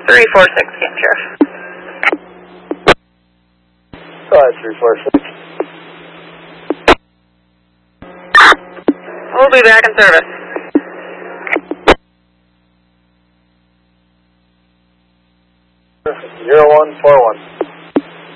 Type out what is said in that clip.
346, Camp Sheriff. Go ahead, 346. We'll be back in service. 0141.